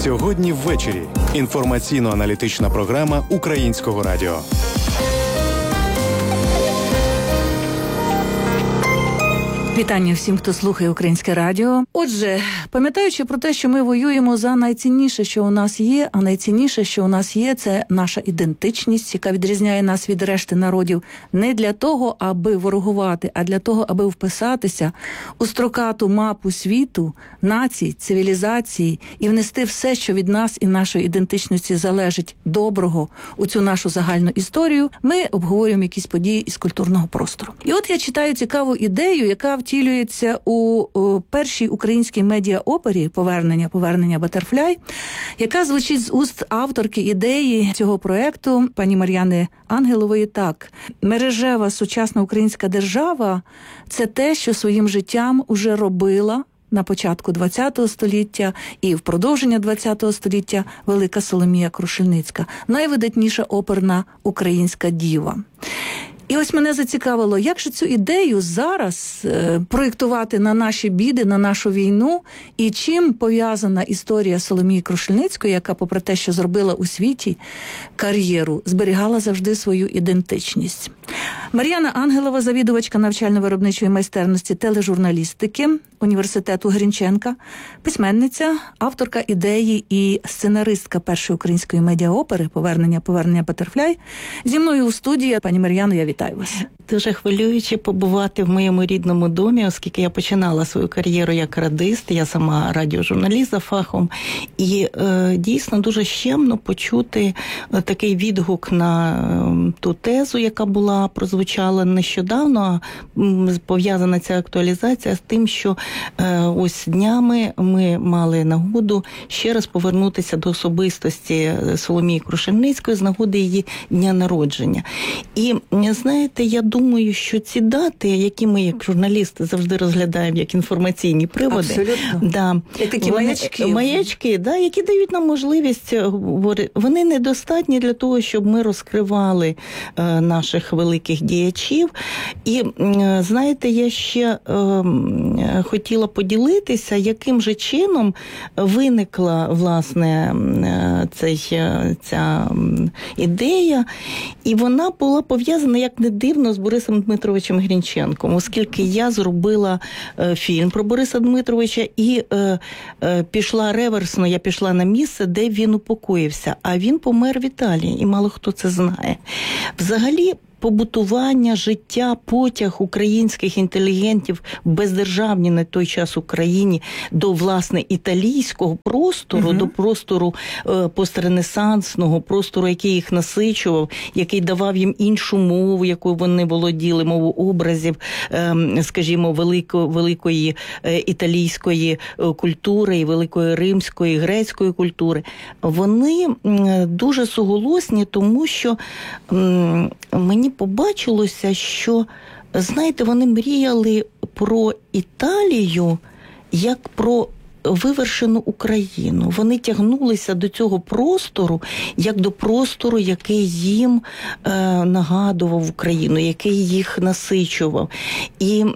Сьогодні ввечері. Інформаційно-аналітична програма Українського радіо. Вітання всім, хто слухає Українське радіо. Отже, пам'ятаючи про те, що ми воюємо за найцінніше, що у нас є, а найцінніше, що у нас є, це наша ідентичність, яка відрізняє нас від решти народів не для того, аби ворогувати, а для того, аби вписатися у строкату мапу світу, націй, цивілізації і внести все, що від нас і нашої ідентичності залежить доброго у цю нашу загальну історію, ми обговорюємо якісь події із культурного простору. І от я читаю цікаву ідею, яка втілюється у першій українській медіа-опері «Повернення Батерфляй», яка звучить з уст авторки ідеї цього проекту, пані Мар'яни Ангелової, так. Мережева сучасна українська держава – це те, що своїм життям уже робила на початку ХХ століття і в продовження ХХ століття велика Соломія Крушельницька, найвидатніша оперна українська діва. І ось мене зацікавило, як же цю ідею зараз проєктувати на наші біди, на нашу війну, і чим пов'язана історія Соломії Крушельницької, яка, попри те, що зробила у світі кар'єру, зберігала завжди свою ідентичність. Мар'яна Ангелова, завідувачка навчально-виробничої майстерності тележурналістики університету Грінченка, письменниця, авторка ідеї і сценаристка першої української медіа-опери «Повернення Батерфляй». Зі мною у студії. Пані Мар'яно, я вітаю вас. Дуже хвилююче побувати в моєму рідному домі, оскільки я починала свою кар'єру як радист, я сама радіожурналіст за фахом, і дійсно дуже щемно почути такий відгук на ту тезу, яка прозвучала нещодавно, пов'язана ця актуалізація з тим, що ось днями ми мали нагоду ще раз повернутися до особистості Соломії Крушельницької з нагоди її дня народження. І, знаєте, я думаю, що ці дати, які ми, як журналісти, завжди розглядаємо як інформаційні приводи. Абсолютно. Да, як такі маячки, да, які дають нам можливість говорити. Вони недостатні для того, щоб ми розкривали наших великих діячів. І, знаєте, я ще хотіла поділитися, яким же чином виникла, власне, ця ідея. І вона була пов'язана, як не дивно, з Борисом Дмитровичем Грінченком, оскільки я зробила фільм про Бориса Дмитровича і пішла реверсно, я пішла на місце, де він упокоївся, а він помер в Італії, і мало хто це знає. Взагалі, побутування, життя, потяг українських інтелігентів в бездержавній на той час Україні до, власне, італійського простору, до простору постренесансного, простору, який їх насичував, який давав їм іншу мову, якою вони володіли, мову образів, скажімо, великої італійської культури і великої римської, грецької культури. Вони дуже суголосні, тому що мені побачилося, що, знаєте, вони мріяли про Італію як про вивершену Україну. Вони тягнулися до цього простору, як до простору, який їм нагадував Україну, який їх насичував. І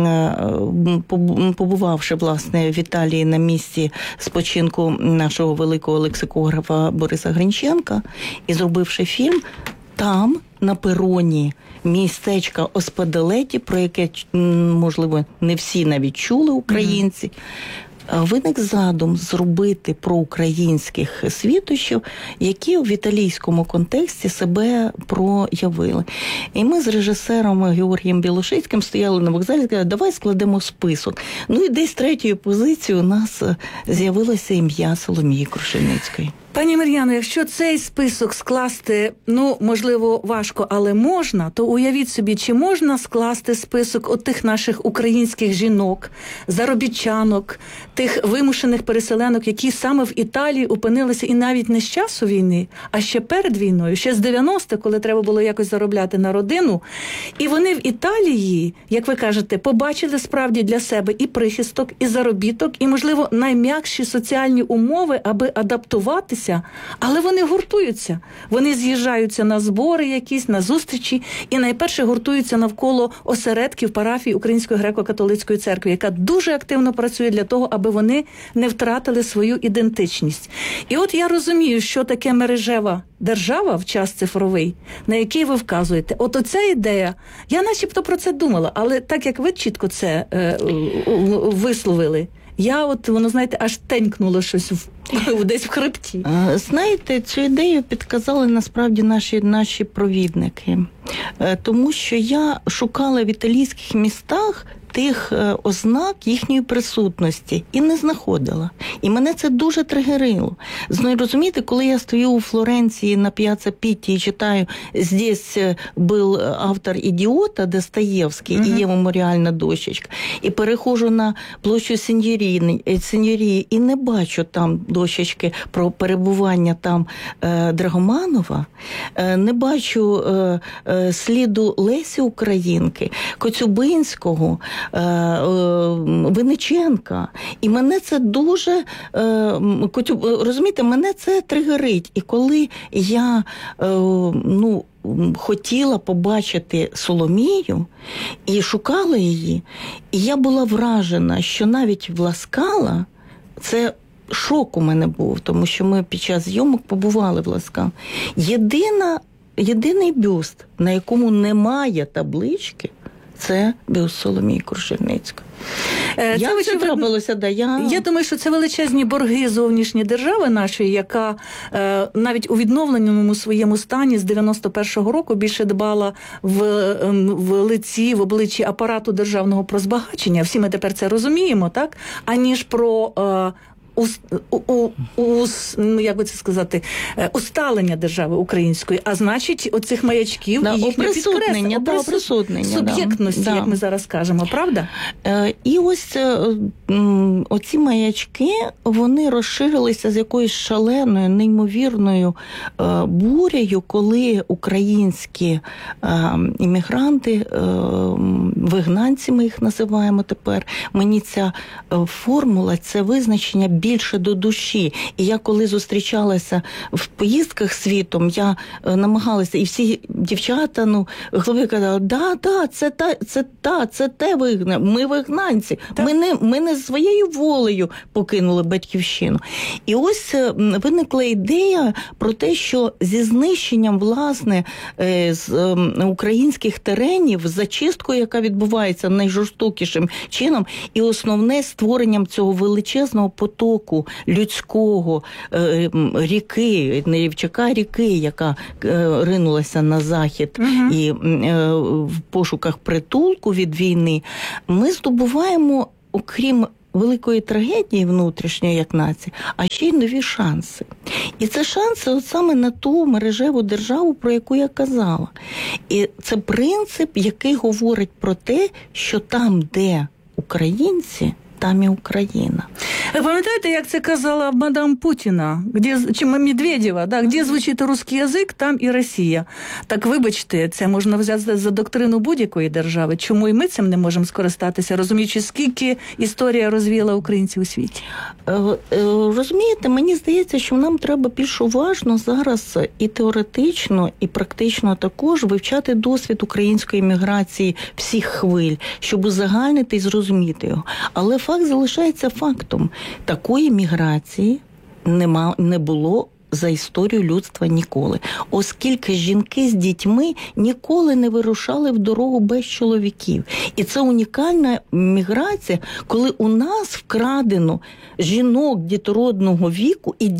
побувавши, власне, в Італії на місці спочинку нашого великого лексикографа Бориса Грінченка і зробивши фільм, там, на пероні містечка Оспаделеті, про яке, можливо, не всі навіть чули українці, виник задум зробити про українських світощів, які в італійському контексті себе проявили. І ми з режисером Георгієм Білошицьким стояли на вокзалі і сказали, давай складемо список. Ну і десь третьою позицією у нас з'явилося ім'я Соломії Крушельницької. Пані Мар'яно, якщо цей список скласти, можливо, важко, але можна, то уявіть собі, чи можна скласти список от тих наших українських жінок, заробітчанок, тих вимушених переселенок, які саме в Італії опинилися і навіть не з часу війни, а ще перед війною, ще з 90-х, коли треба було якось заробляти на родину. І вони в Італії, як ви кажете, побачили справді для себе і прихисток, і заробіток, і, можливо, найм'якші соціальні умови, аби адаптуватися розійшлися, але вони гуртуються. Вони з'їжджаються на збори якісь, на зустрічі, і найперше гуртуються навколо осередків парафії Української греко-католицької церкви, яка дуже активно працює для того, аби вони не втратили свою ідентичність. І от я розумію, що таке мережева держава в час цифровий, на який ви вказуєте. От оця ідея, я начебто про це думала, але так як ви чітко це висловили, воно, знаєте, аж тенькнуло щось десь в хребті. Знаєте, цю ідею підказали насправді наші провідники. Тому що я шукала в італійських містах тих ознак їхньої присутності і не знаходила. І мене це дуже тригерило. Розумієте, коли я стою у Флоренції на П'яцца Пітті і читаю «Здесь був автор ідіота» Достоєвський, і є меморіальна дощечка, і переходжу на площу Синьорії і не бачу там дощечки про перебування там Драгоманова, не бачу сліду Лесі Українки, Коцюбинського, Винниченка. І мене це дуже, розумієте, мене це тригерить. І коли я, хотіла побачити Соломію і шукала її, і я була вражена, що навіть в Ла Скала, це шок у мене був, тому що ми під час зйомок побували в Ла Скала. Єдиний бюст, на якому немає таблички, це бюст Соломії Крушельницької. Як це трапилося? Я думаю, що це величезні борги зовнішньої держави нашої, яка навіть у відновленому своєму стані з 91-го року більше дбала в обличчі апарату державного про збагачення, всі ми тепер це розуміємо, так? Аніж про як би це сказати, усталення держави української, а значить, оцих маячків і їхнє підкреслення, суб'єктності, як ми зараз кажемо, правда? І ось оці маячки, вони розширилися з якоюсь шаленою, неймовірною бурею, коли українські іммігранти, вигнанці ми їх називаємо тепер, мені ця формула, це визначення більше до душі. І я коли зустрічалася в поїздках світом, я намагалася, і всі дівчата, голови казали, це те вигнання, ми вигнанці, ми не своєю волею покинули батьківщину. І ось виникла ідея про те, що зі знищенням, власне, з українських теренів, зачисткою, яка відбувається найжорстокішим чином, і основне створенням цього величезного потоку людського ріки, не рівчака, ріки, яка ринулася на захід і в пошуках притулку від війни, ми здобуваємо, окрім великої трагедії внутрішньої, як нація, а ще й нові шанси. І це шанси от саме на ту мережеву державу, про яку я казала. І це принцип, який говорить про те, що там, де українці, там і Україна. Ви пам'ятаєте, як це казала мадам Путіна, чи Медведєва, де звучить русський язик, там і Росія. Так вибачте, це можна взяти за доктрину будь-якої держави. Чому і ми цим не можемо скористатися, розуміючи, скільки історія розвіяла українців у світі? Розумієте, мені здається, що нам треба більш уважно зараз і теоретично, і практично також вивчати досвід української міграції всіх хвиль, щоб узагальнити і зрозуміти його. Але факт залишається фактом. Такої міграції не було за історію людства ніколи. Оскільки жінки з дітьми ніколи не вирушали в дорогу без чоловіків. І це унікальна міграція, коли у нас вкрадено жінок дітородного віку і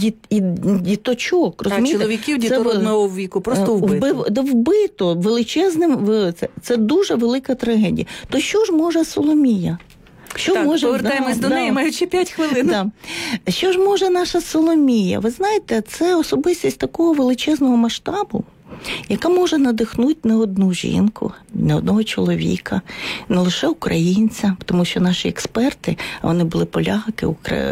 діточок. А чоловіків дітородного віку просто вбито величезним. Це дуже велика трагедія. То що ж може Соломія? Повертаємось до неї, маючи 5 хвилин. Да. Що ж може наша Соломія? Ви знаєте, це особистість такого величезного масштабу, яка може надихнути не одну жінку, не одного чоловіка, не лише українця, тому що наші експерти, вони були поляки,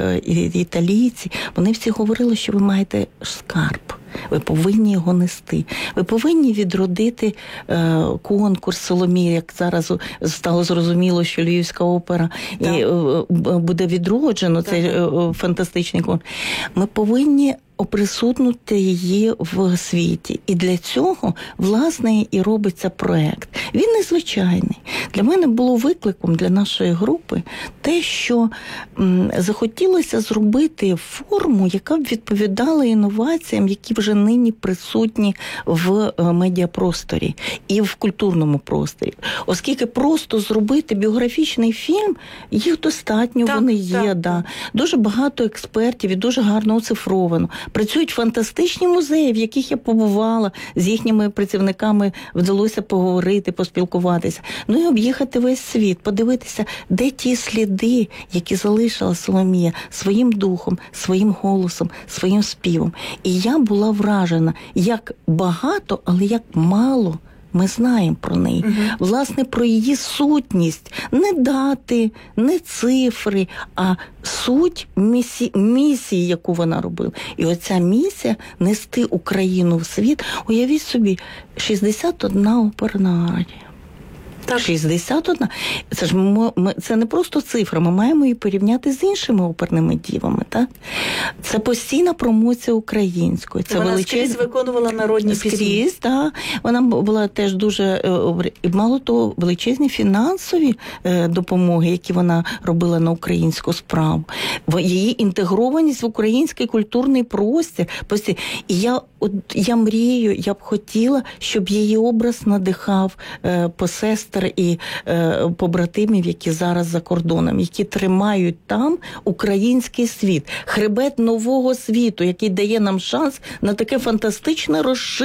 італійці, вони всі говорили, що ви маєте скарб. Ви повинні його нести. Ви повинні відродити конкурс Соломії, як зараз стало зрозуміло, що Львівська опера і буде відроджено, цей фантастичний конкурс. Ми повинні оприсутнути її в світі. І для цього, власне, і робиться проект. Він незвичайний. Для мене було викликом для нашої групи те, що захотілося зробити форму, яка б відповідала інноваціям, які вже нині присутні в медіапросторі і в культурному просторі. Оскільки просто зробити біографічний фільм, їх достатньо, вони є. Да. Дуже багато експертів і дуже гарно оцифровано. Працюють фантастичні музеї, в яких я побувала, з їхніми працівниками вдалося поговорити, поспілкуватися. Ну і об'їхати весь світ, подивитися, де ті сліди, які залишила Соломія своїм духом, своїм голосом, своїм співом. І я була вражена, як багато, але як мало ми знаємо про неї. Власне, про її сутність. Не дати, не цифри, а суть місії, яку вона робила. І оця місія – нести Україну в світ. Уявіть собі, 61 оперна арія. Так. 61. Це не просто цифра, ми маємо її порівняти з іншими оперними дівами. Так? Це постійна промоція української. Це вона скрізь виконувала народні пісні. Скрізь, так. Вона була теж дуже, мало того, величезні фінансові допомоги, які вона робила на українську справу. Її інтегрованість в український культурний простір. І я мрію, я б хотіла, щоб її образ надихав посестер і побратимів, які зараз за кордоном, які тримають там український світ. Хребет нового світу, який дає нам шанс на таке фантастичне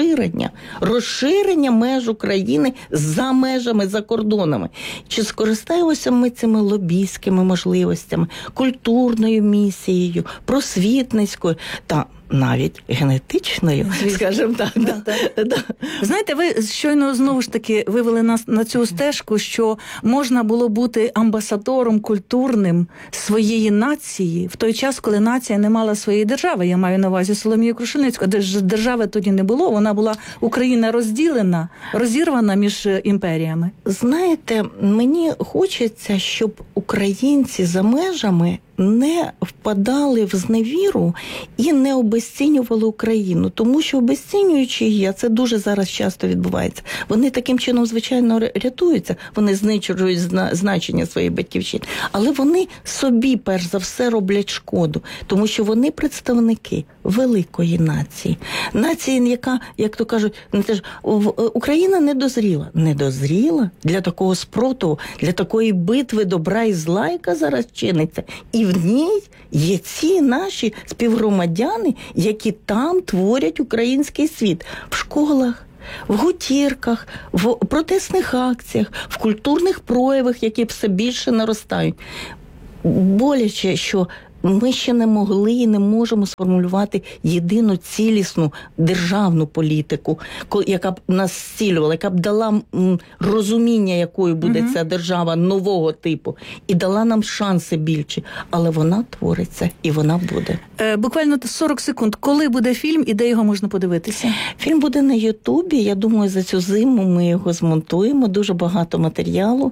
розширення меж України за межами, за кордонами. Чи скористаємося ми цими лобійськими можливостями, культурною місією, просвітницькою та навіть генетичною, скажімо так. Да. Знаєте, ви щойно знову ж таки вивели нас на цю стежку, що можна було бути амбасадором культурним своєї нації в той час, коли нація не мала своєї держави. Я маю на увазі Соломію Крушельницьку. Держави тоді не було, вона була Україна розділена, розірвана між імперіями. Знаєте, мені хочеться, щоб українці за межами не впадали в зневіру і не обезцінювали Україну. Тому що обезцінюючи її, а це дуже зараз часто відбувається, вони таким чином, звичайно, рятуються, вони знищують значення своєї батьківщини. Але вони собі, перш за все, роблять шкоду. Тому що вони представники великої нації. Нації, яка, як то кажуть, Україна не дозріла. Не дозріла для такого спротиву, для такої битви добра і зла, яка зараз чиниться. І в ній є ці наші співгромадяни, які там творять український світ. В школах, в гутірках, в протестних акціях, в культурних проявах, які все більше наростають. Боляче, що ми ще не могли і не можемо сформулювати єдину цілісну державну політику, яка б нас зцілювала, яка б дала розуміння, якою буде ця держава нового типу, і дала нам шанси більші. Але вона твориться, і вона буде. Буквально 40 секунд. Коли буде фільм і де його можна подивитися? Фільм буде на Ютубі. Я думаю, за цю зиму ми його змонтуємо. Дуже багато матеріалу.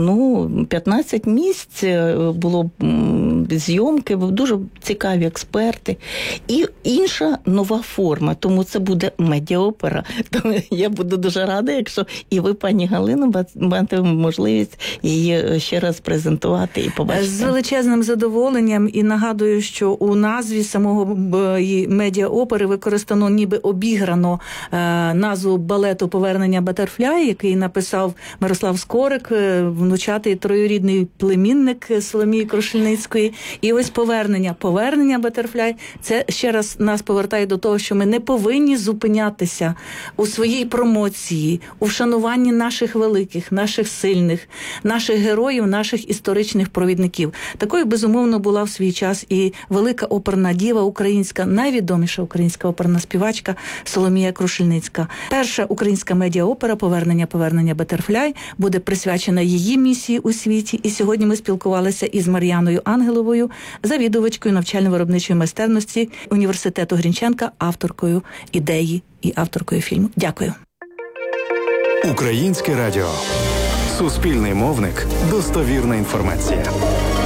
15 місць було зйомки, дуже цікаві експерти. І інша нова форма, тому це буде медіаопера. Тому я буду дуже рада, якщо і ви, пані Галино, маєте можливість її ще раз презентувати і побачити. З величезним задоволенням, і нагадую, що у назві самого медіаопери використано, ніби обіграно назву балету «Повернення Батерфляй», який написав Мирослав Скорик, внучатий троюрідний племінник Соломії Крушельницької. І ось повернення Батерфляй, це ще раз нас повертає до того, що ми не повинні зупинятися у своїй промоції, у вшануванні наших великих, наших сильних, наших героїв, наших історичних провідників. Такою, безумовно, була в свій час і велика оперна діва українська, найвідоміша українська оперна співачка Соломія Крушельницька. Перша українська медіаопера «Повернення Батерфляй» буде присвячена її місії у світі. І сьогодні ми спілкувалися із Мар'яною Ангеловою, завідувачкою навчально-виробничої майстерності університету Грінченка, авторкою ідеї і авторкою фільму. Дякую. Українське радіо. Суспільний мовник. Достовірна інформація.